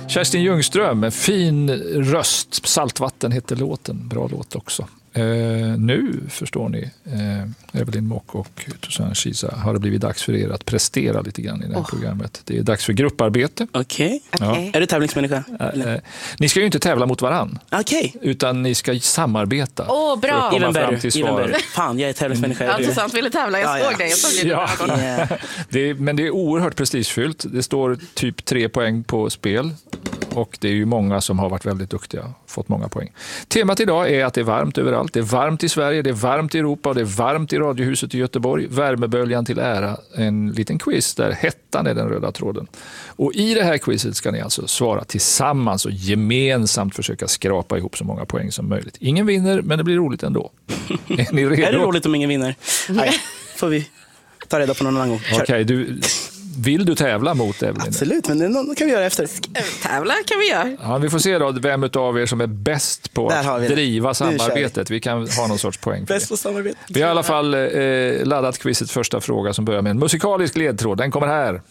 Kerstin Ljungström, en fin röst. Saltvatten heter låten. Bra låt också. Nu förstår ni, Evelyn Mock och Toussaint Chiza, har det blivit dags för er att prestera lite grann i det här programmet. Det är dags för grupparbete. Okej. Ja. Är du tävlingsmänniska? Ni ska ju inte tävla mot varann. Okej. Utan ni ska samarbeta. Bra. Even better. Fan, jag är tävlingsmänniska. Ja, Toussaint ville tävla. Jag såg det. Jag såg det. Men det är oerhört prestigefyllt. Det står typ 3 poäng på spel. Och det är ju många som har varit väldigt duktiga, fått många poäng. Temat idag är att det är varmt överallt. Det är varmt i Sverige, det är varmt i Europa och det är varmt i Radiohuset i Göteborg. Värmeböljan till ära, en liten quiz där hettan är den röda tråden. Och i det här quizet ska ni alltså svara tillsammans och gemensamt försöka skrapa ihop så många poäng som möjligt. Ingen vinner, men det blir roligt ändå. Är ni redo? Är det roligt om ingen vinner? Nej, får vi ta reda på någon annan gång. Okej, vill du tävla mot Evelyn? Absolut, men det kan vi göra efter. Tävla kan vi göra. Ja, vi får se då vem av er som är bäst på att driva samarbetet. Vi kan ha någon sorts poäng för bäst på samarbete. Vi har i alla fall laddat quizets första fråga som börjar med en musikalisk ledtråd. Den kommer här.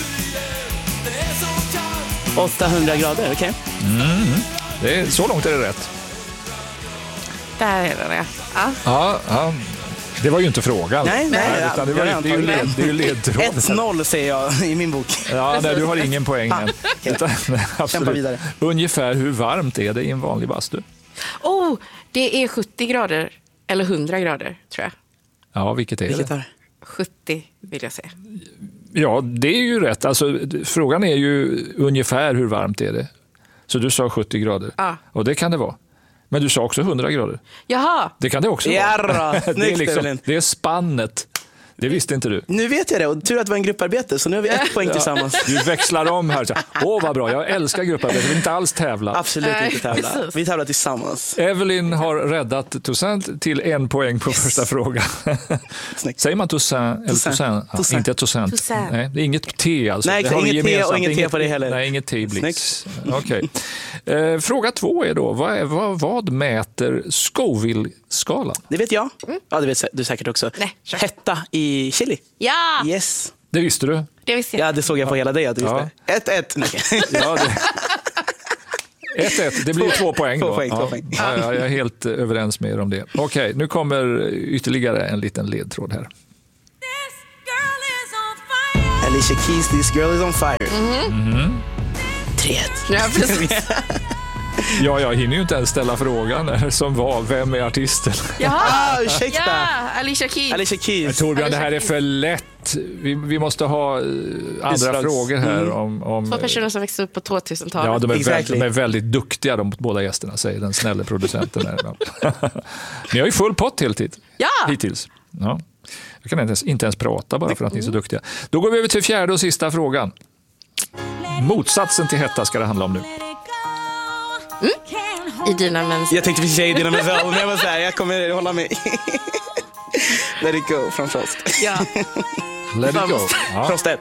800 grader, okej? Så långt är det rätt. Där är det rätt. Ja. Det var ju inte frågan. Nej, utan det är ju ledtråd. 1-0 säger jag i min bok. Ja, nej, du har ingen poäng än. Kämpa vidare. Ungefär hur varmt är det i en vanlig bastu? Det är 70 grader eller 100 grader, tror jag. Ja, vilket är det? 70 vill jag säga. Ja, det är ju rätt. Alltså, frågan är ju ungefär hur varmt är det. Så du sa 70 grader. Ja. Och det kan det vara. Men du sa också 100 grader. Jaha. Det kan det också vara. Det är spannet. Det visste inte du. Nu vet jag det, och tur att det var en grupparbete, så nu har vi 1 poäng tillsammans. Du växlar om här. Vad bra, jag älskar grupparbete. Jag vill inte alls tävla. Absolut inte tävla. Vi tävlar tillsammans. Evelyn har räddat Toussaint till 1 poäng på första frågan. Säger man Toussaint eller Toussaint? Inte Toussaint. Nej, det är inget T alltså. Nej, inget T och inget T på det heller. Nej, inget T-blix. Okej. Fråga 2 är då, vad mäter Scoville-skalan? Det vet jag. Ja, det vet du säkert också. Nej, hetta i chili. Ja! Yes. Det visste du? Det visste jag. Ja, det såg jag på hela dig att du visste. 1-1. Ja, 1-1. Det blir 2 poäng då. 2 poäng. Ja, jag är helt överens med er om det. Okej, nu kommer ytterligare en liten ledtråd här. Alicia Keys, This Girl is on Fire. 3-1. Ja, precis. Ja, jag hinner ju inte ens ställa frågan som var, vem är artisten? Jaha, ursäkta. Ja, Alicia Keys. Torbjörn, det här är för lätt. Vi måste ha andra frågor här om 2 personer som växte upp på 2000-talet. Ja, de är väldigt duktiga, de båda gästerna, säger den snälla producenten här. Ni har ju full pott hittills. Ja. Jag kan inte ens prata bara för att ni är så duktiga. Då går vi över till 4:e och sista frågan. Motsatsen till hetta ska det handla om nu. Idina Menzel. Jag tänkte vi säga Idina Menzel, men jag var så här, jag kommer hålla mig. Let it go från Frost. Ja. Let it go. Ja. Frost 1.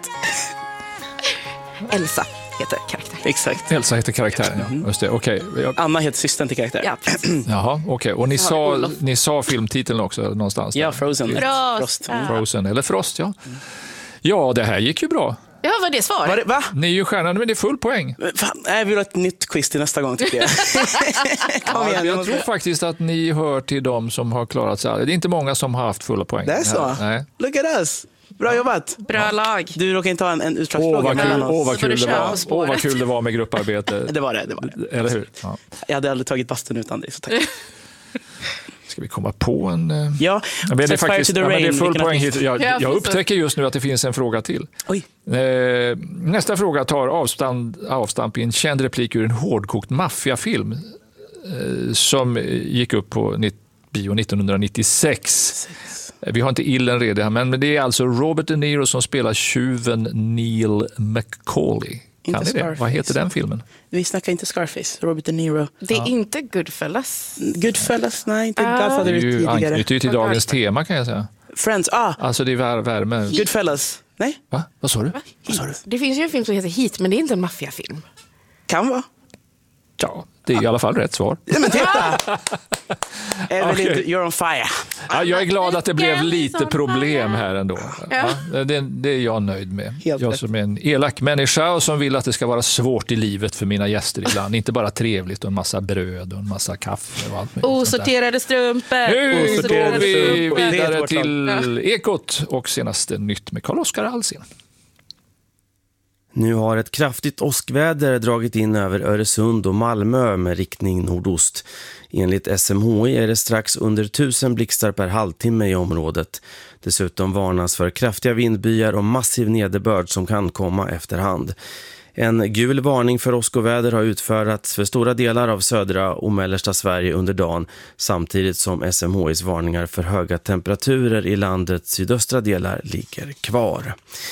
Elsa heter karaktären. Exakt. Elsa heter karaktären, ja. Just det. Okay. Anna heter systern till karaktären. Ja, precis. Jaha, okej. Och ni sa filmtiteln också någonstans? Ja, Frozen. Frost. Frozen, eller Frost, ja. Ja, det här gick ju bra. Ja, var det svar? Va? Ni är ju stjärnan, men det är full poäng. Fan, jag vill ha ett nytt quiz till nästa gång, tycker jag. Kom igen, jag tror faktiskt att ni hör till dem som har klarat sig. Det är inte många som har haft fulla poäng. Det är så? Nej. Look at us. Bra jobbat. Bra lag. Du råkar inte ha en utslagsfråga. Vad kul det var med grupparbete. Det var det. Eller hur? Ja. Jag hade aldrig tagit bastun utan dig, så tack. Ska vi komma på en... Ja, men det är faktiskt det är full poäng hit. Jag Ja, upptäcker just nu att det finns en fråga till. Oj. Nästa fråga tar avstamp i en känd replik ur en hårdkokt maffiafilm som gick upp på bio 1996. Vi har inte illen redan, men det är alltså Robert De Niro som spelar tjuven Neil McCauley. Kan ni det? Vad heter den filmen? Vi snackar inte Scarface, Robert De Niro. Det är inte Goodfellas. Goodfellas, nej, inte Godfather tidigare. Det anknyter ju till dagens tema, kan jag säga. Friends, Alltså det är värme. Goodfellas, nej. Va? Vad sa du? Det finns ju en film som heter Heat, men det är inte en maffiafilm. Kan vara. Ja, Det är i alla fall rätt svar. Ja, men titta! Okej. You're on fire. Ja, jag är glad att det blev lite problem här ändå. Ja, det är jag nöjd med. Helt Jag rätt. som är en elak människa och som vill att det ska vara svårt i livet för mina gäster ibland. Inte bara trevligt och en massa bröd och en massa kaffe och allt möjligt sånt där. Osorterade strumpor. Nu går vi Det är vidare vårt till Ekot och senaste nytt med Carl-Oskar Alsén. Nu har ett kraftigt åskväder dragit in över Öresund och Malmö med riktning nordost. Enligt SMHI är det strax under 1000 blixtar per halvtimme i området. Dessutom varnas för kraftiga vindbyar och massiv nederbörd som kan komma efterhand. En gul varning för åskoväder har utfärdats för stora delar av södra och mellersta Sverige under dagen, samtidigt som SMHIs varningar för höga temperaturer i landets sydöstra delar ligger kvar.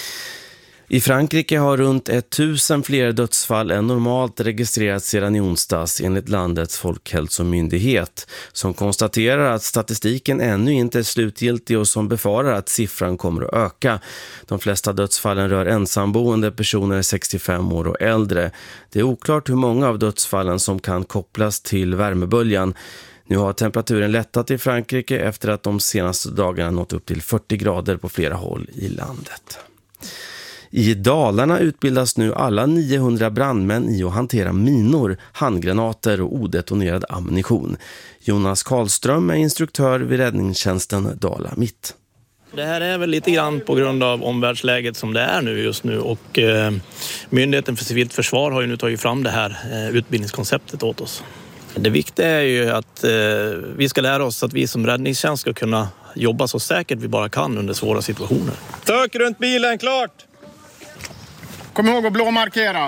I Frankrike har runt 1000 fler dödsfall än normalt registrerats sedan i onsdags enligt landets folkhälsomyndighet, som konstaterar att statistiken ännu inte är slutgiltig och som befarar att siffran kommer att öka. De flesta dödsfallen rör ensamboende personer 65 år och äldre. Det är oklart hur många av dödsfallen som kan kopplas till värmeböljan. Nu har temperaturen lättat i Frankrike efter att de senaste dagarna nått upp till 40 grader på flera håll i landet. I Dalarna utbildas nu alla 900 brandmän i att hantera minor, handgranater och odetonerad ammunition. Jonas Karlström är instruktör vid räddningstjänsten Dala Mitt. Det här är väl lite grann på grund av omvärldsläget som det är nu just nu, och Myndigheten för civilt försvar har ju nu tagit fram det här utbildningskonceptet åt oss. Det viktiga är ju att vi ska lära oss att vi som räddningstjänst ska kunna jobba så säkert vi bara kan under svåra situationer. Sök runt bilen, klart! Kom ihåg att blåmarkera.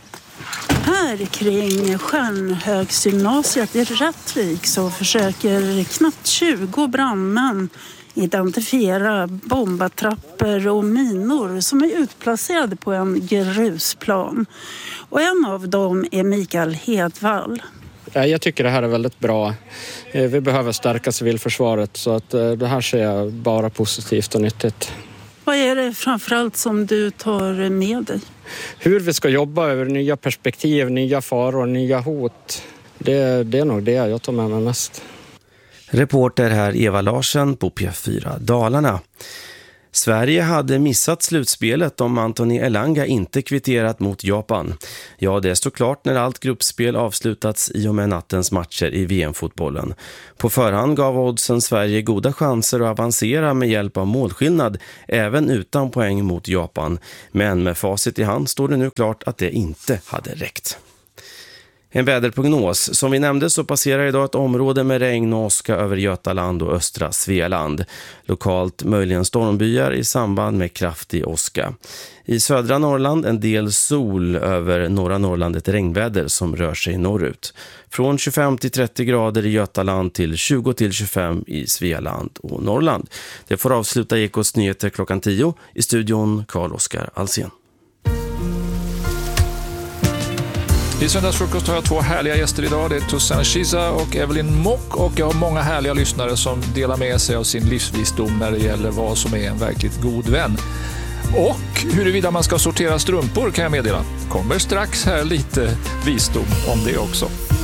Här kring Stjärnhögsgymnasiet i Rättvik så försöker knappt 20 brandmän identifiera bombattrappor och minor som är utplacerade på en grusplan. Och en av dem är Mikael Hedvall. Jag tycker det här är väldigt bra. Vi behöver stärka civilförsvaret, så att det här ser jag bara positivt och nyttigt. Vad är det framförallt som du tar med dig? Hur vi ska jobba över nya perspektiv, nya faror, nya hot. Det är nog det jag tar med mig mest. Reporter här Eva Larsen på P4 Dalarna. Sverige hade missat slutspelet om Anthony Elanga inte kvitterat mot Japan. Ja, det står klart när allt gruppspel avslutats i och med nattens matcher i VM-fotbollen. På förhand gav oddsen Sverige goda chanser att avancera med hjälp av målskillnad, även utan poäng mot Japan. Men med facit i hand står det nu klart att det inte hade räckt. En väderprognos. Som vi nämnde så passerar idag ett område med regn och åska över Götaland och östra Svealand. Lokalt möjligen stormbyar i samband med kraftig åska. I södra Norrland en del sol, över norra Norrland ett regnväder som rör sig norrut. Från 25 till 30 grader i Götaland till 20 till 25 i Svealand och Norrland. Det får avsluta Ekots nyheter klockan 10. I studion Carl-Oskar Alsén. I söndagsfrukost har jag 2 härliga gäster idag. Det är Tussan Shiza och Evelyn Mock, och jag har många härliga lyssnare som delar med sig av sin livsvisdom när det gäller vad som är en verkligt god vän. Och huruvida man ska sortera strumpor kan jag meddela. Kommer strax här lite visdom om det också.